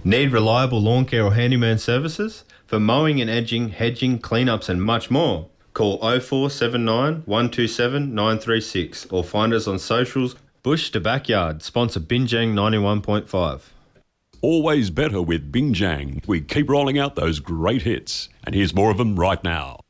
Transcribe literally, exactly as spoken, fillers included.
Need reliable lawn care or handyman services? For mowing and edging, hedging, cleanups and much more. Call oh four seven nine, one two seven, nine three six or find us on socials. Bush to Backyard, sponsor Binjang ninety-one point five. Always better with Binjang. We keep rolling out those great hits. And here's more of them right now.